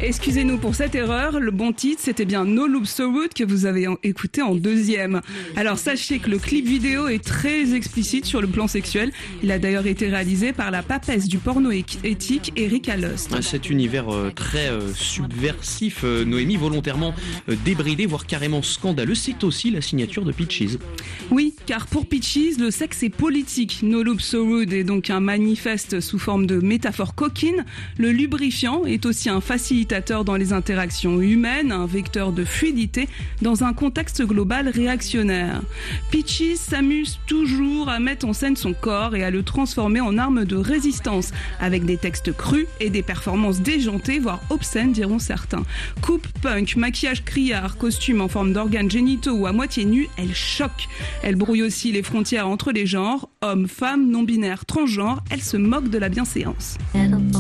Excusez-nous pour cette erreur, le bon titre c'était bien No Loops So Rude que vous avez écouté en deuxième. Alors sachez que le clip vidéo est très explicite sur le plan sexuel. Il a d'ailleurs été réalisé par la papesse du porno éthique Erika Lust. Cet univers très subversif, Noémie, volontairement débridé, voire carrément scandaleux, c'est aussi la signature de Peaches. Oui, car pour Peaches, le sexe est politique. No Loops So Rude est donc un manifeste sous forme de métaphore coquine. Le lubrifiant est aussi un facilitateur dans les interactions humaines, un vecteur de fluidité dans un contexte global réactionnaire. Peaches s'amuse toujours à mettre en scène son corps et à le transformer en arme de résistance, avec des textes crus et des performances déjantées, voire obscènes diront certains. Coupe punk, maquillage criard, costume en forme d'organes génitaux ou à moitié nus, elle choque. Elle brouille aussi les frontières entre les genres, hommes, femmes, non-binaires, transgenres, elle se moque de la bienséance.